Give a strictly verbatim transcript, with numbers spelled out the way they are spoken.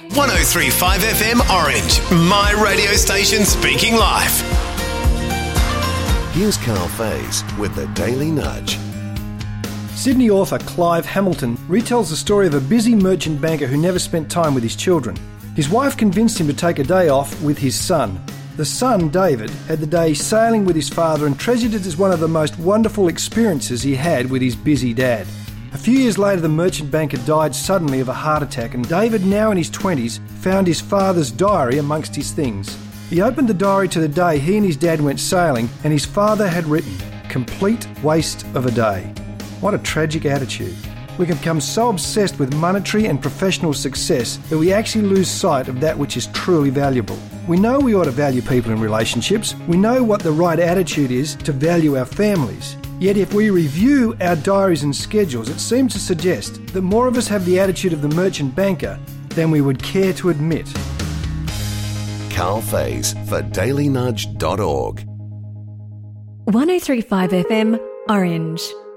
one oh three point five F M Orange, my radio station speaking life. Here's Carl Faze with the Daily Nudge. Sydney author Clive Hamilton retells the story of a busy merchant banker who never spent time with his children. His wife convinced him to take a day off with his son. The son, David, had the day sailing with his father and treasured it as one of the most wonderful experiences he had with his busy dad. A few years later, the merchant banker died suddenly of a heart attack, and David, now in his twenties, found his father's diary amongst his things. He opened the diary to the day he and his dad went sailing, and his father had written, "Complete waste of a day." What a tragic attitude. We can become so obsessed with monetary and professional success that we actually lose sight of that which is truly valuable. We know we ought to value people in relationships. We know what the right attitude is to value our families. Yet if we review our diaries and schedules, it seems to suggest that more of us have the attitude of the merchant banker than we would care to admit. Carl Faze for daily nudge dot org. one oh three point five F M Orange.